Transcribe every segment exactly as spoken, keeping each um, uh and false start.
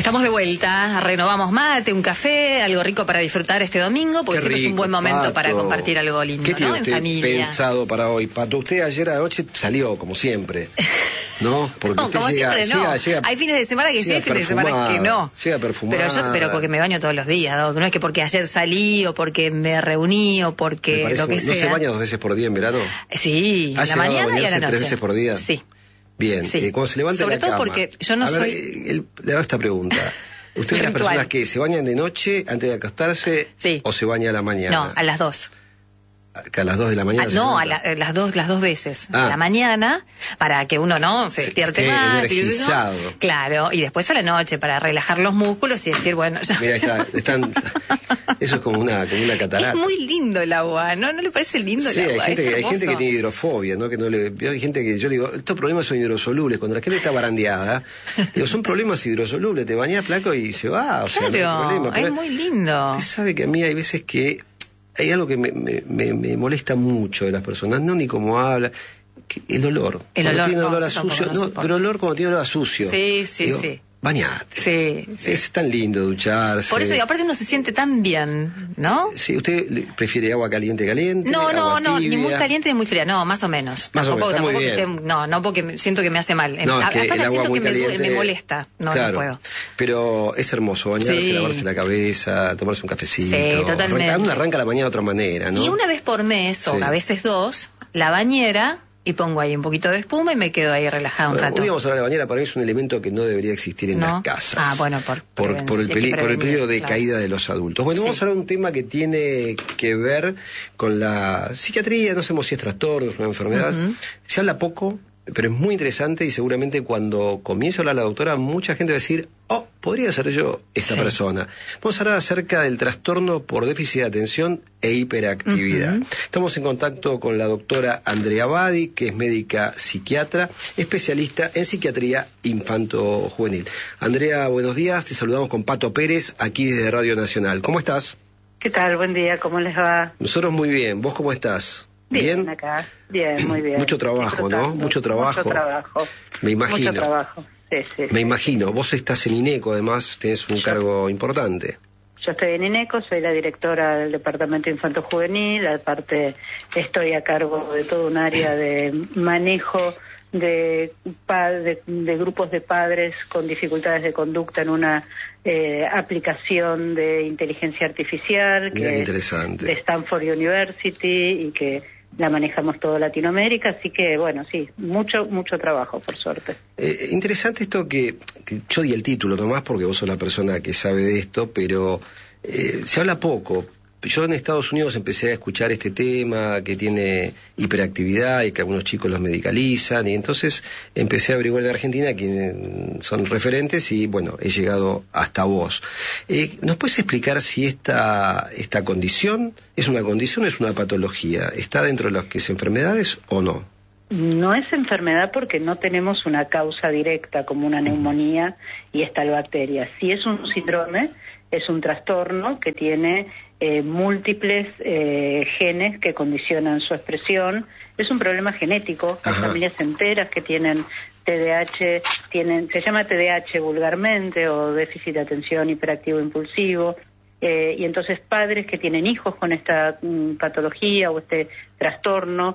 Estamos de vuelta, renovamos mate, un café, algo rico para disfrutar este domingo, porque siempre es un buen momento Pato. Para compartir algo lindo, ¿Qué tiene ¿no? En usted familia. pensado para hoy, Pato? Usted ayer anoche salió, como siempre, ¿no? Porque no, usted como llega, siempre no. Llega, llega, hay fines de semana que sí, hay fines de semana que no. Llega perfumada. Pero yo, pero porque me baño todos los días, ¿no? No es que porque ayer salí, o porque me reuní, o porque parece, lo que ¿no sea. ¿No se baña dos veces por día en verano? Sí, en la mañana y a la noche. ¿Tres veces por día? Sí. Bien, sí. Eh, cuando se levanta Sobre de la todo cama, porque yo no a ver, soy... Él, le hago esta pregunta. ¿Usted es de las personas que se bañan de noche antes de acostarse sí. o se baña a la mañana? No, a las dos. ¿Que a las dos de la mañana? Ah, no, a la, las dos las dos veces. Ah. A la mañana, para que uno no se despierte Esté más. energizado. Y, ¿no? Claro, y después a la noche para relajar los músculos y decir, bueno, ya... Mira, está, están... Eso es como una, como una catarata. Es muy lindo el agua, ¿no? ¿No le parece lindo sí, el agua? Hay gente, es que, hay gente que tiene hidrofobia, ¿no? Que no le, hay gente que, yo digo, estos problemas son hidrosolubles. Cuando la gente está barandeada, digo, son problemas hidrosolubles. Te bañas, flaco, y se va. O claro, sea, no hay problema. Pero es muy lindo. Usted sabe que a mí hay veces que hay algo que me, me, me, me molesta mucho de las personas, no ni cómo habla, que el olor. El cuando olor, tiene no, olor a sucio, no, no pero el olor cuando tiene olor a sucio. Sí, sí, digo, sí. Bañate. Sí, sí. Es tan lindo ducharse. Por eso, y aparte uno se siente tan bien, ¿no? Sí, ¿usted prefiere agua caliente, caliente? No, no, agua no, tibia? ni muy caliente ni muy fría, no, más o menos. Más tampoco, o menos, tampoco muy que bien. esté, no, no porque siento que me hace mal. No, a, es que aparte el agua siento muy que me, caliente, me molesta, no, claro, no puedo. Pero es hermoso bañarse, sí. lavarse la cabeza, tomarse un cafecito. Sí, totalmente. Uno arranca la mañana de otra manera, ¿no? Y una vez por mes, o sí. a veces dos, la bañera, y pongo ahí un poquito de espuma y me quedo ahí relajada un bueno, rato. Hoy vamos a hablar de la bañera, para mí es un elemento que no debería existir en ¿No? las casas. Ah, bueno, por, por, por, el, peli, por el peligro de claro. caída de los adultos. Bueno, sí. Vamos a hablar de un tema que tiene que ver con la psiquiatría, no sabemos si es trastorno, es una enfermedad. Uh-huh. Se habla poco, pero es muy interesante y seguramente cuando comience a hablar la doctora, mucha gente va a decir, oh, podría ser yo esta sí. persona. Vamos a hablar acerca del trastorno por déficit de atención e hiperactividad. Uh-huh. Estamos en contacto con la doctora Andrea Badi, que es médica psiquiatra, especialista en psiquiatría infanto-juvenil. Andrea, buenos días, te saludamos con Pato Pérez, aquí desde Radio Nacional. ¿Cómo estás? ¿Qué tal? Buen día, ¿cómo les va? Nosotros muy bien, ¿vos cómo estás? Bien, bien, acá. Bien, muy bien. Mucho trabajo, ¿no? Mucho trabajo. Mucho trabajo. Me imagino. Mucho trabajo. Sí, sí, Me sí. imagino. Vos estás en INECO, además, tenés un yo, cargo importante. Yo estoy en INECO, soy la directora del Departamento Infanto Juvenil, aparte estoy a cargo de todo un área de manejo de, de, de grupos de padres con dificultades de conducta en una eh, aplicación de inteligencia artificial Mira que qué interesante. de Stanford University y que la manejamos toda Latinoamérica, así que bueno, sí, mucho, mucho trabajo, por suerte. Eh, interesante esto que, que yo di el título nomás porque vos sos la persona que sabe de esto, pero eh, se habla poco. Yo en Estados Unidos empecé a escuchar este tema que tiene hiperactividad y que algunos chicos los medicalizan, y entonces empecé a averiguar en Argentina quienes son referentes y bueno, he llegado hasta vos. Eh, ¿Nos puedes explicar si esta, esta condición es una condición o es una patología? ¿Está dentro de las que es enfermedades o no? No es enfermedad porque no tenemos una causa directa como una neumonía y esta bacteria. Si es un síndrome, es un trastorno que tiene eh, múltiples eh, genes que condicionan su expresión. Es un problema genético. Hay familias enteras que tienen T D A H, tienen, se llama T D A H vulgarmente, o déficit de atención hiperactivo impulsivo. Eh, y entonces padres que tienen hijos con esta mm, patología o este trastorno,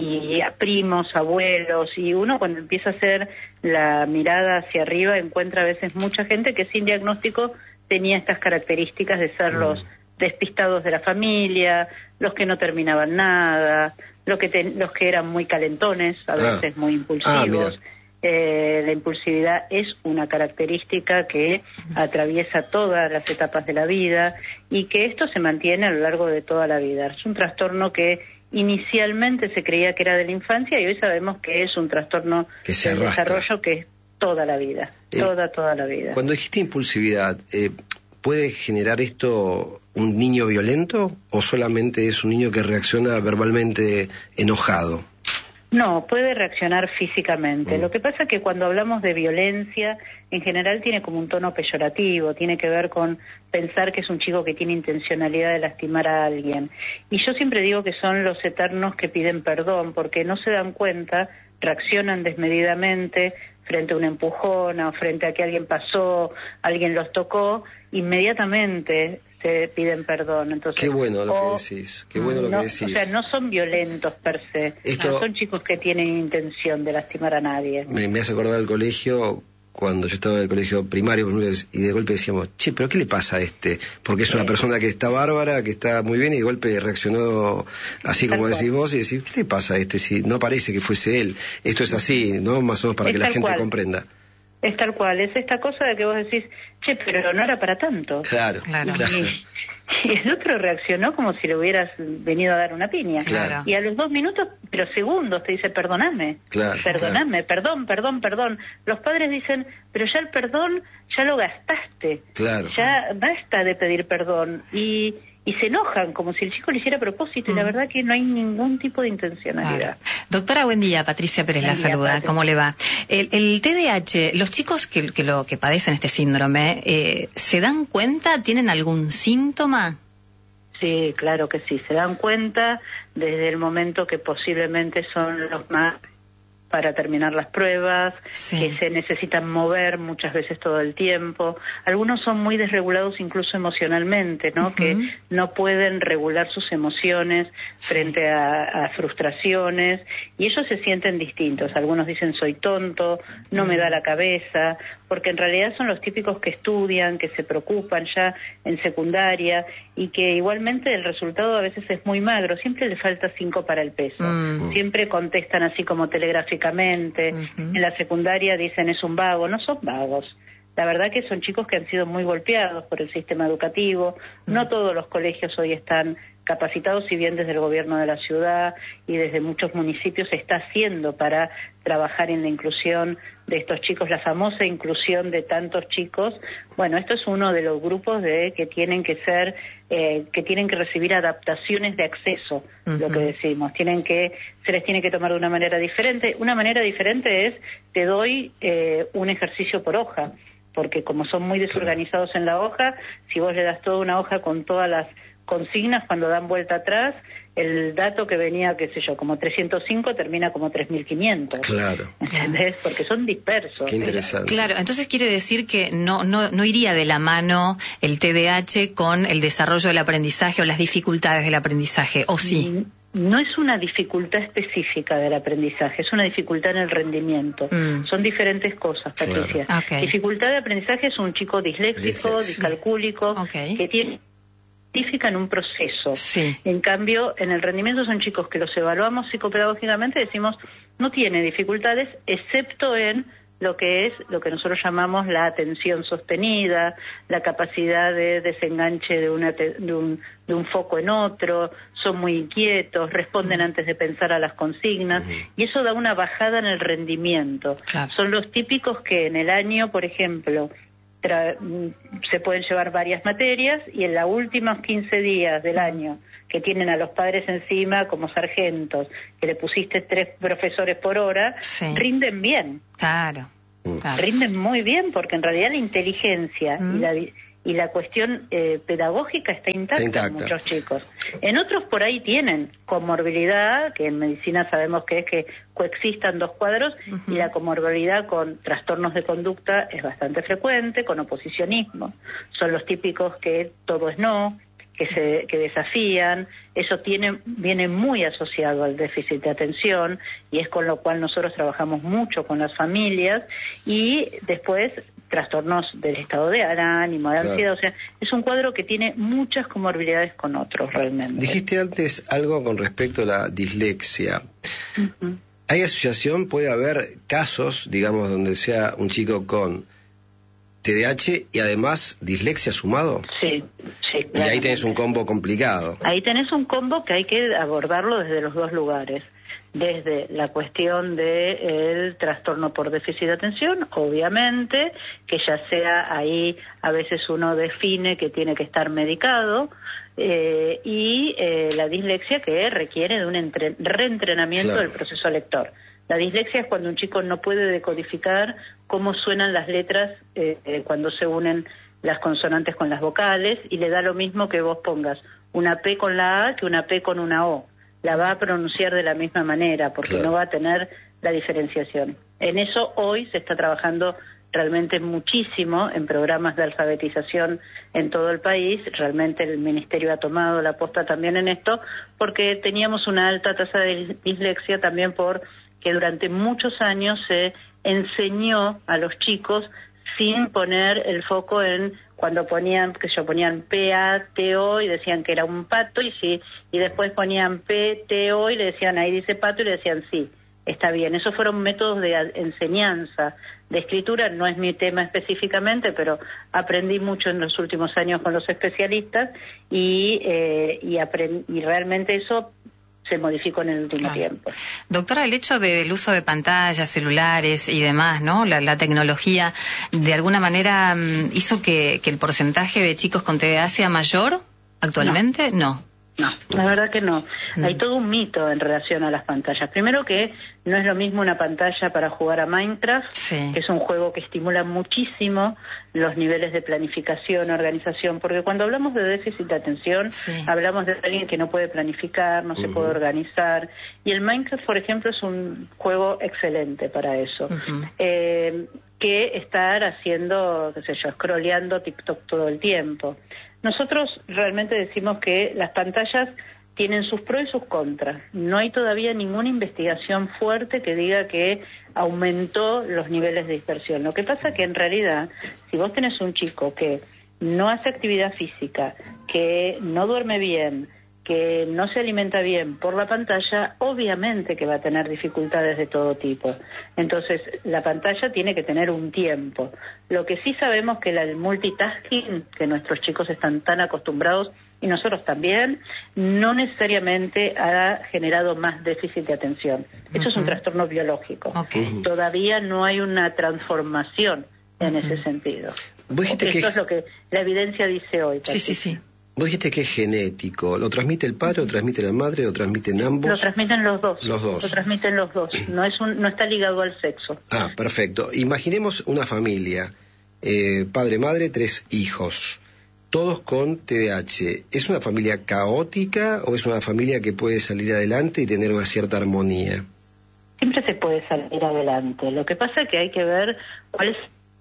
y a primos, abuelos, y uno cuando empieza a hacer la mirada hacia arriba encuentra a veces mucha gente que sin diagnóstico tenía estas características de ser mm. los despistados de la familia, los que no terminaban nada, los que, te, los que eran muy calentones, a veces ah. muy impulsivos. Ah, eh, la impulsividad es una característica que atraviesa todas las etapas de la vida y que esto se mantiene a lo largo de toda la vida. Es un trastorno que inicialmente se creía que era de la infancia y hoy sabemos que es un trastorno que se del desarrollo que es toda la vida, eh, toda, toda la vida. Cuando dijiste impulsividad, eh, ¿puede generar esto un niño violento o solamente es un niño que reacciona verbalmente enojado? No, puede reaccionar físicamente. Mm. Lo que pasa es que cuando hablamos de violencia, en general tiene como un tono peyorativo, tiene que ver con pensar que es un chico que tiene intencionalidad de lastimar a alguien. Y yo siempre digo que son los eternos que piden perdón, porque no se dan cuenta, reaccionan desmedidamente frente a un empujón o frente a que alguien pasó, alguien los tocó, inmediatamente se piden perdón. Entonces, qué bueno lo o, que decís, qué bueno lo no, que decís. O sea, no son violentos per se, Esto, no son chicos que tienen intención de lastimar a nadie. Me, me hace acordar del colegio, cuando yo estaba en el colegio primario, y de golpe decíamos, che, ¿pero qué le pasa a este? Porque es una persona que está bárbara, que está muy bien, y de golpe reaccionó así como decís vos, y decís, ¿qué le pasa a este si no parece que fuese él? Esto es así, ¿no? Más o menos para que la gente cual. comprenda. Es tal cual, es esta cosa de que vos decís, che, pero no era para tanto. Claro, claro. claro. Y, y el otro reaccionó como si le hubieras venido a dar una piña. Claro. Y a los dos minutos, pero segundos, te dice, perdóname, claro, perdóname, claro. perdón, perdón, perdón. Los padres dicen, pero ya el perdón ya lo gastaste. Claro. Ya basta de pedir perdón. Y... y se enojan como si el chico le hiciera a propósito, y la verdad que no hay ningún tipo de intencionalidad. Claro. Doctora, buen día. Patricia Pérez la saluda. Patri. ¿Cómo le va? El, el T D A H, los chicos que, que lo que padecen este síndrome, eh, ¿se dan cuenta? ¿Tienen algún síntoma? Sí, claro que sí. Se dan cuenta desde el momento que posiblemente son los más para terminar las pruebas, sí. que se necesitan mover muchas veces todo el tiempo. Algunos son muy desregulados incluso emocionalmente, ¿no? Uh-huh. Que no pueden regular sus emociones sí. frente a, a frustraciones, y ellos se sienten distintos. Algunos dicen soy tonto, no uh-huh. me da la cabeza, porque en realidad son los típicos que estudian, que se preocupan ya en secundaria, y que igualmente el resultado a veces es muy magro, siempre les falta cinco para el peso. Uh-huh. Siempre contestan así como telegráficamente. Uh-huh. En la secundaria dicen es un vago, no son vagos. La verdad que son chicos que han sido muy golpeados por el sistema educativo. Uh-huh. No todos los colegios hoy están capacitados, si bien desde el gobierno de la ciudad y desde muchos municipios se está haciendo para trabajar en la inclusión de estos chicos, la famosa inclusión de tantos chicos. Bueno, esto es uno de los grupos de que tienen que ser, eh, que tienen que recibir adaptaciones de acceso, uh-huh. lo que decimos, tienen que, se les tiene que tomar de una manera diferente. Una manera diferente es, te doy eh, un ejercicio por hoja, porque como son muy desorganizados en la hoja, si vos le das toda una hoja con todas las consignas, cuando dan vuelta atrás, el dato que venía, qué sé yo, como trescientos cinco termina como tres mil quinientos. Claro. ¿Entendés? Porque son dispersos. Qué interesante. Claro, entonces quiere decir que no, no, no iría de la mano el T D A H con el desarrollo del aprendizaje o las dificultades del aprendizaje, ¿o sí? No es una dificultad específica del aprendizaje, es una dificultad en el rendimiento. Mm. Son diferentes cosas, Patricia. Claro. Okay. Dificultad de aprendizaje es un chico disléxico, Dislexia. discalcúlico, okay. que tiene en un proceso. Sí. En cambio, en el rendimiento son chicos que los evaluamos psicopedagógicamente, decimos no tiene dificultades, excepto en lo que es lo que nosotros llamamos la atención sostenida, la capacidad de desenganche de, una te, de, un, de un foco en otro, son muy inquietos, responden uh-huh. antes de pensar a las consignas, uh-huh. y eso da una bajada en el rendimiento. Claro. Son los típicos que en el año, por ejemplo, Tra- se pueden llevar varias materias, y en los últimos quince días del año que tienen a los padres encima como sargentos, que le pusiste tres profesores por hora, sí. rinden bien. Claro, claro. Rinden muy bien, porque en realidad la inteligencia mm. y la y la cuestión eh, pedagógica está intacta, está intacta en muchos chicos. En otros por ahí tienen comorbilidad, que en medicina sabemos que es que coexistan dos cuadros, uh-huh. y la comorbilidad con trastornos de conducta es bastante frecuente, con oposicionismo. Son los típicos que todo es no, que se que desafían. Eso tiene viene muy asociado al déficit de atención, y es con lo cual nosotros trabajamos mucho con las familias. Y después trastornos del estado de ánimo, de ansiedad, claro. O sea, es un cuadro que tiene muchas comorbilidades con otros realmente. Dijiste antes algo con respecto a la dislexia. Uh-huh. ¿Hay asociación? ¿Puede haber casos, digamos, donde sea un chico con T D A H y además dislexia sumado? Sí, sí. Claro. Y ahí tenés un combo complicado. Ahí tenés un combo que hay que abordarlo desde los dos lugares. Desde la cuestión del trastorno por déficit de atención, obviamente, que ya sea ahí, a veces uno define que tiene que estar medicado, eh, y eh, la dislexia, que requiere de un entre- reentrenamiento claro. del proceso lector. La dislexia es cuando un chico no puede decodificar cómo suenan las letras eh, eh, cuando se unen las consonantes con las vocales, y le da lo mismo que vos pongas una P con la A que una P con una O. La va a pronunciar de la misma manera, porque claro. no va a tener la diferenciación. En eso hoy se está trabajando realmente muchísimo en programas de alfabetización en todo el país. Realmente el Ministerio ha tomado la posta también en esto, porque teníamos una alta tasa de dislexia también porque durante muchos años se enseñó a los chicos sin poner el foco en cuando ponían, que yo ponían P A T O y decían que era un pato, y sí, y después ponían P T O y le decían, ahí dice pato, y le decían sí, está bien. Esos fueron métodos de enseñanza, de escritura. No es mi tema específicamente, pero aprendí mucho en los últimos años con los especialistas y, eh, y, aprend- y realmente eso se modificó en el último claro. tiempo. Doctora, el hecho del uso de pantallas, celulares y demás, ¿no? La, la tecnología, ¿de alguna manera hizo que, que el porcentaje de chicos con T D A sea mayor actualmente? No. no. No, la verdad que no. Mm. Hay todo un mito en relación a las pantallas. Primero que no es lo mismo una pantalla para jugar a Minecraft, sí. que es un juego que estimula muchísimo los niveles de planificación, organización, porque cuando hablamos de déficit de atención, sí. hablamos de alguien que no puede planificar, no uh-huh. se puede organizar, y el Minecraft, por ejemplo, es un juego excelente para eso. Uh-huh. Eh, que estar haciendo, qué sé yo, scrolleando TikTok todo el tiempo. Nosotros realmente decimos que las pantallas tienen sus pros y sus contras. No hay todavía ninguna investigación fuerte que diga que aumentó los niveles de dispersión. Lo que pasa que en realidad, si vos tenés un chico que no hace actividad física, que no duerme bien, que no se alimenta bien por la pantalla, obviamente que va a tener dificultades de todo tipo. Entonces, la pantalla tiene que tener un tiempo. Lo que sí sabemos que el multitasking, que nuestros chicos están tan acostumbrados, y nosotros también, no necesariamente ha generado más déficit de atención. Eso uh-huh. es un trastorno biológico. Okay. Todavía no hay una transformación en uh-huh. ese sentido. Eso que... es lo que la evidencia dice hoy. Sí, sí, sí. Vos dijiste que es genético. ¿Lo transmite el padre, lo transmite la madre, lo transmiten ambos? Lo transmiten los dos. Los dos. Lo transmiten los dos. No es un, no está ligado al sexo. Ah, perfecto. Imaginemos una familia, eh, padre, madre, tres hijos, todos con T D A H. ¿Es una familia caótica o es una familia que puede salir adelante y tener una cierta armonía? Siempre se puede salir adelante. Lo que pasa es que hay que ver cuál es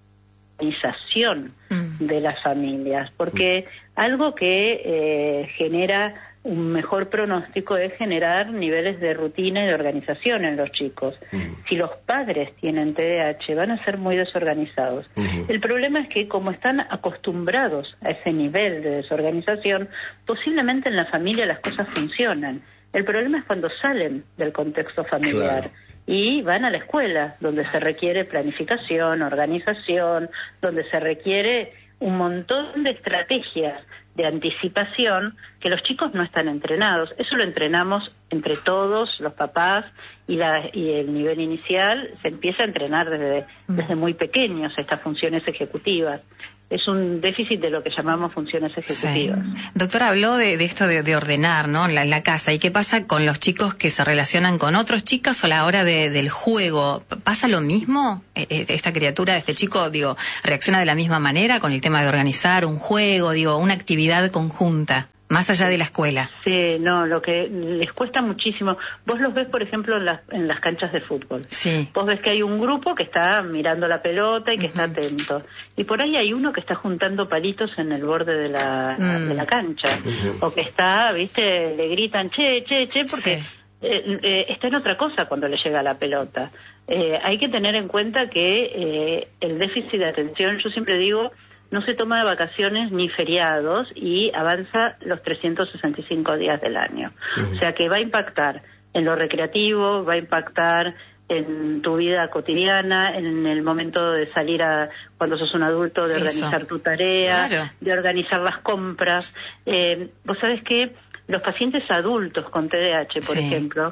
la organización mm. de las familias, porque mm. algo que eh, genera un mejor pronóstico es generar niveles de rutina y de organización en los chicos. Uh-huh. Si los padres tienen T D A H, van a ser muy desorganizados. Uh-huh. El problema es que como están acostumbrados a ese nivel de desorganización, posiblemente en la familia las cosas funcionan. El problema es cuando salen del contexto familiar. Claro. Y van a la escuela, donde se requiere planificación, organización, donde se requiere un montón de estrategias de anticipación que los chicos no están entrenados. Eso lo entrenamos entre todos, los papás, y, la, y el nivel inicial se empieza a entrenar desde, desde muy pequeños estas funciones ejecutivas. Es un déficit de lo que llamamos funciones ejecutivas. Sí. Doctora, habló de, de esto de, de ordenar, ¿no? En la, en la casa. ¿Y qué pasa con los chicos que se relacionan con otros chicos o a la hora de, del juego? ¿Pasa lo mismo? Esta criatura, este chico, digo, ¿reacciona de la misma manera con el tema de organizar un juego, digo, una actividad conjunta? Más allá de la escuela. Sí, no, lo que les cuesta muchísimo. Vos los ves, por ejemplo, en las, en las canchas de fútbol. Sí. Vos ves que hay un grupo que está mirando la pelota y que uh-huh. está atento. Y por ahí hay uno que está juntando palitos en el borde de la, mm. de la cancha. Uh-huh. O que está, viste, le gritan, che, che, che, porque sí. eh, eh, está en otra cosa cuando le llega la pelota. Eh, hay que tener en cuenta que eh, el déficit de atención, yo siempre digo, no se toma de vacaciones ni feriados y avanza los trescientos sesenta y cinco días del año. Uh-huh. O sea que va a impactar en lo recreativo, va a impactar en tu vida cotidiana, en el momento de salir a cuando sos un adulto, de Eso. organizar tu tarea, claro. de organizar las compras. Eh, vos sabés que los pacientes adultos con T D A H, por sí. ejemplo,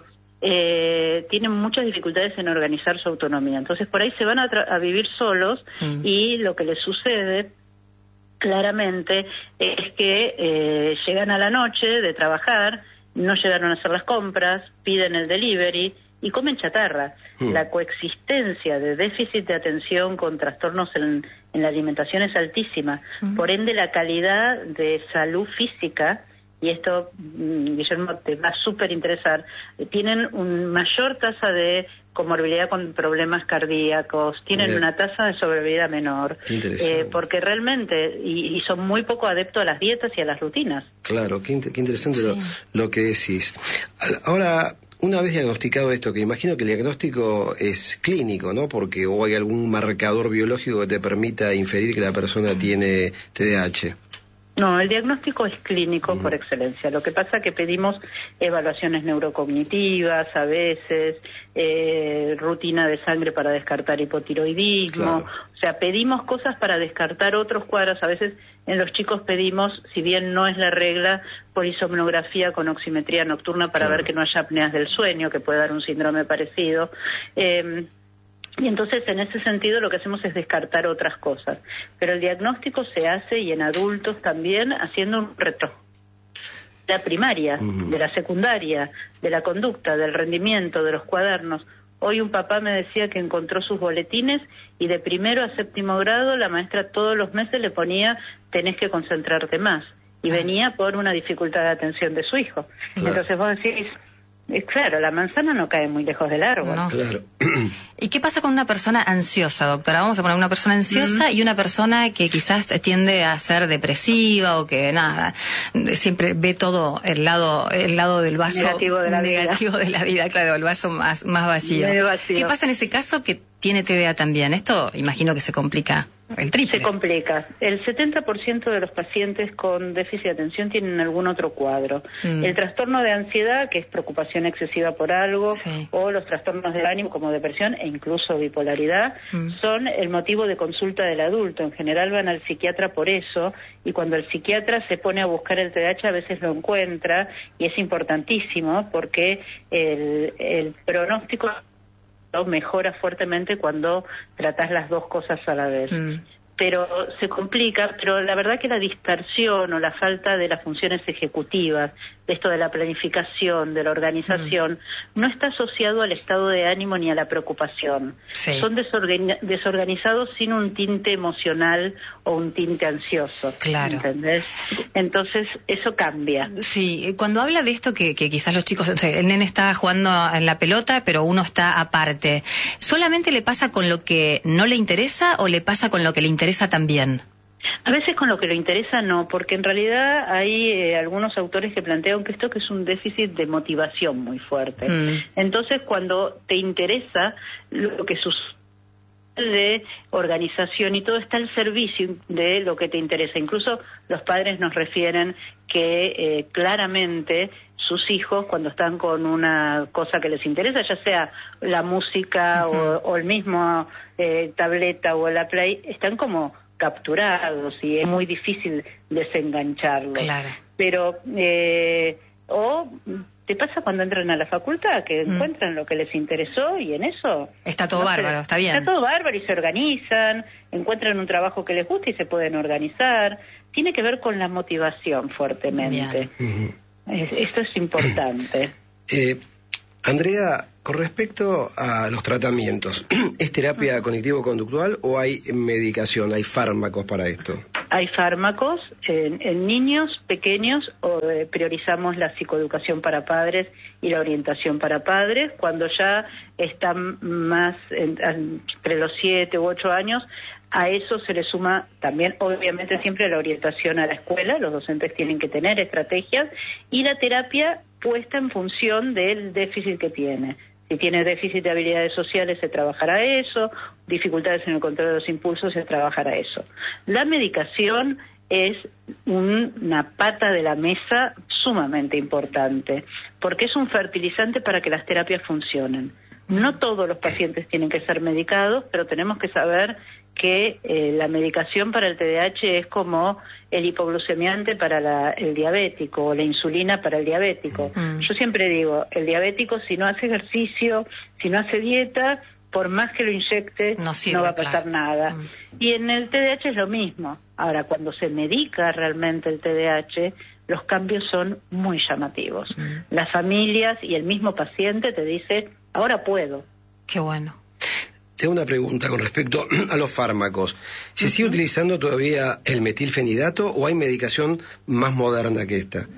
eh, tienen muchas dificultades en organizar su autonomía. Entonces por ahí se van a, tra- a vivir solos uh-huh. y lo que les sucede claramente es que eh, llegan a la noche de trabajar, no llegaron a hacer las compras, piden el delivery y comen chatarra. Mm. La coexistencia de déficit de atención con trastornos en, en la alimentación es altísima. Mm. Por ende, la calidad de salud física, y esto, Guillermo, te va a súper interesar, tienen una mayor tasa de comorbilidad con problemas cardíacos, tienen Bien. una tasa de sobrevida menor. Eh, porque realmente, y, y son muy poco adeptos a las dietas y a las rutinas. Claro, qué, qué interesante sí. lo, lo que decís. Ahora, una vez diagnosticado esto, que imagino que el diagnóstico es clínico, ¿no? Porque o hay algún marcador biológico que te permita inferir que la persona tiene T D A H. No, el diagnóstico es clínico mm. por excelencia. Lo que pasa es que pedimos evaluaciones neurocognitivas, a veces, eh, rutina de sangre para descartar hipotiroidismo. Claro. O sea, pedimos cosas para descartar otros cuadros. A veces en los chicos pedimos, si bien no es la regla, polisomnografía con oximetría nocturna para claro. ver que no haya apneas del sueño, que puede dar un síndrome parecido. Eh, Y entonces, en ese sentido, lo que hacemos es descartar otras cosas. Pero el diagnóstico se hace, y en adultos también, haciendo un retro. De la primaria, uh-huh. de la secundaria, de la conducta, del rendimiento, de los cuadernos. Hoy un papá me decía que encontró sus boletines y de primero a séptimo grado la maestra todos los meses le ponía tenés que concentrarte más. Y uh-huh. venía por una dificultad de atención de su hijo. Claro. Entonces vos decís... Eh, claro, la manzana no cae muy lejos del árbol. No. Claro. ¿Y qué pasa con una persona ansiosa, doctora? Vamos a poner una persona ansiosa mm. y una persona que quizás tiende a ser depresiva o que nada, siempre ve todo el lado el lado del vaso negativo de la negativo vida. de la vida, claro, el vaso más más vacío. vacío. ¿Qué pasa en ese caso que tiene T D A también? Esto imagino que se complica el triple. Se complica. El setenta por ciento de los pacientes con déficit de atención tienen algún otro cuadro. Mm. El trastorno de ansiedad, que es preocupación excesiva por algo, sí. o los trastornos del ánimo como depresión e incluso bipolaridad, mm. son el motivo de consulta del adulto. En general van al psiquiatra por eso, y cuando el psiquiatra se pone a buscar el T D A H a veces lo encuentra, y es importantísimo porque el, el pronóstico mejora fuertemente cuando tratás las dos cosas a la vez. Mm. Pero se complica, pero la verdad que la dispersión o la falta de las funciones ejecutivas, de esto de la planificación, de la organización, mm. no está asociado al estado de ánimo ni a la preocupación. Sí. Son desorgan- desorganizados sin un tinte emocional o un tinte ansioso. Claro. ¿Entendés? Entonces, eso cambia. Sí, cuando habla de esto que, que quizás los chicos, o sea, el nene está jugando en la pelota, pero uno está aparte, ¿solamente le pasa con lo que no le interesa o le pasa con lo que le interesa también? A veces con lo que le interesa no, porque en realidad hay eh, algunos autores que plantean que esto que es un déficit de motivación muy fuerte. Mm. Entonces, cuando te interesa lo que sucede de organización y todo está al servicio de lo que te interesa. Incluso los padres nos refieren que eh, claramente sus hijos, cuando están con una cosa que les interesa, ya sea la música uh-huh. o, o el mismo eh, tableta o la Play, están como capturados y es muy difícil desengancharlos. Claro. Pero, eh, o te pasa cuando entran a la facultad, que mm. encuentran lo que les interesó y en eso... Está todo no bárbaro, se, está bien. Está todo bárbaro y se organizan, encuentran un trabajo que les gusta y se pueden organizar. Tiene que ver con la motivación fuertemente. Uh-huh. es, esto es importante. Eh, Andrea, con respecto a los tratamientos, ¿es terapia cognitivo-conductual o hay medicación, hay fármacos para esto? Hay fármacos. En, en niños pequeños o, eh, priorizamos la psicoeducación para padres y la orientación para padres. Cuando ya están más en, entre los siete u ocho años, a eso se le suma también, obviamente, siempre la orientación a la escuela. Los docentes tienen que tener estrategias y la terapia puesta en función del déficit que tiene. Si tiene déficit de habilidades sociales, se trabajará eso. Dificultades en el control de los impulsos, se trabajará eso. La medicación es un, una pata de la mesa sumamente importante, porque es un fertilizante para que las terapias funcionen. No todos los pacientes tienen que ser medicados, pero tenemos que saber que eh, la medicación para el T D A H es como el hipoglucemiante para la, el diabético o la insulina para el diabético. Mm. Yo siempre digo, el diabético si no hace ejercicio, si no hace dieta, por más que lo inyecte, no, sirve, no va a pasar claro. nada. Mm. Y en el T D A H es lo mismo. Ahora, cuando se medica realmente el T D A H, los cambios son muy llamativos. Mm. Las familias y el mismo paciente te dice, ahora puedo. Qué bueno. Tengo una pregunta con respecto a los fármacos. ¿Se uh-huh. sigue utilizando todavía el metilfenidato o hay medicación más moderna que esta?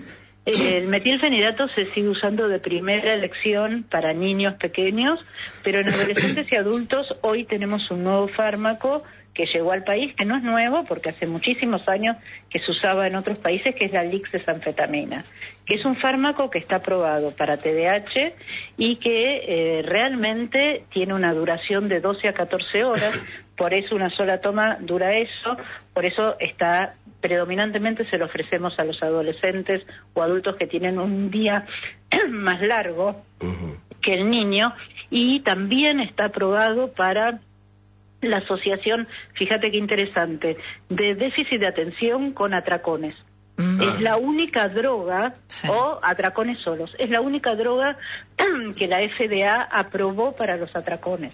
El metilfenidato se sigue usando de primera elección para niños pequeños, pero en adolescentes y adultos hoy tenemos un nuevo fármaco que llegó al país, que no es nuevo porque hace muchísimos años que se usaba en otros países, que es la lixesanfetamina, que es un fármaco que está aprobado para T D A H y que eh, realmente tiene una duración de doce a catorce horas, por eso una sola toma dura eso, por eso está predominantemente se lo ofrecemos a los adolescentes o adultos que tienen un día más largo uh-huh. que el niño, y también está aprobado para la asociación, fíjate qué interesante, de déficit de atención con atracones. Mm. Es la única droga, sí. o atracones solos, es la única droga que la F D A aprobó para los atracones.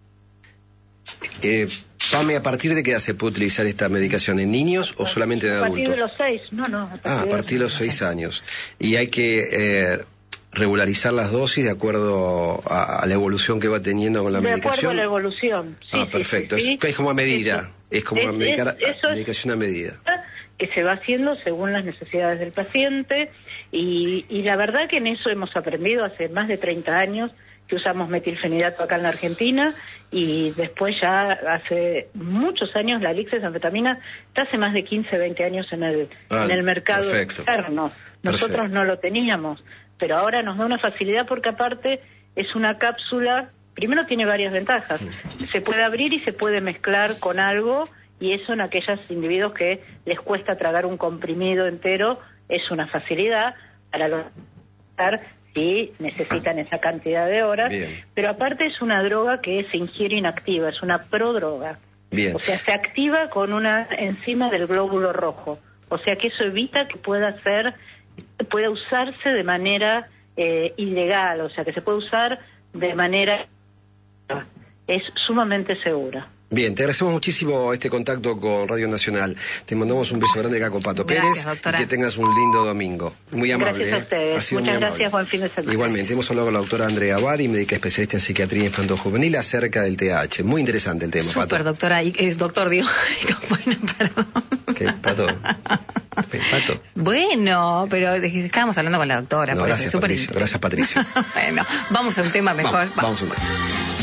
Eh, Pame, ¿a partir de qué edad se puede utilizar esta medicación? ¿En niños o solamente en adultos? A partir de los seis, no, no. A partir, ah, a partir de los seis años. Y hay que... Eh, regularizar las dosis de acuerdo a, a la evolución que va teniendo con la de medicación. De acuerdo a la evolución. Sí, ah, sí, perfecto. Sí, sí, es, es como a medida. Sí, sí. Es como es, medicar, es, a, medicación a medida. Que se va haciendo según las necesidades del paciente. Y, y la verdad que en eso hemos aprendido hace más de treinta años que usamos metilfenidato acá en la Argentina, y después ya hace muchos años la lixesanfetamina está hace más de quince, veinte años en el, ah, en el mercado perfecto. externo. Nosotros perfecto. No lo teníamos. Pero ahora nos da una facilidad porque aparte es una cápsula, primero tiene varias ventajas, se puede abrir y se puede mezclar con algo, y eso en aquellos individuos que les cuesta tragar un comprimido entero es una facilidad para los si necesitan esa cantidad de horas. Bien. Pero aparte es una droga que se ingiere inactiva, es una prodroga. Bien. O sea, se activa con una enzima del glóbulo rojo, o sea que eso evita que pueda ser puede usarse de manera eh, ilegal, o sea que se puede usar de manera es sumamente segura. Bien, te agradecemos muchísimo este contacto con Radio Nacional. Te mandamos un beso grande acá con Pato Gracias, Pérez, doctora. Y que tengas un lindo domingo. Muy amable. Gracias a ustedes. ¿eh? Muchas gracias, buen fin de semana. Igualmente, hemos hablado con la doctora Andrea Abadi, médica especialista en psiquiatría infanto-juvenil, acerca del T D A H. Muy interesante el tema, Súper, Pato. doctora. Y, es doctor, digo. Bueno, perdón. ¿Qué, Pato? Pato. Bueno, pero estábamos hablando con la doctora. No, gracias, Patricio. Gracias, Patricio. Bueno, vamos a un tema mejor. Vamos, vamos a un tema.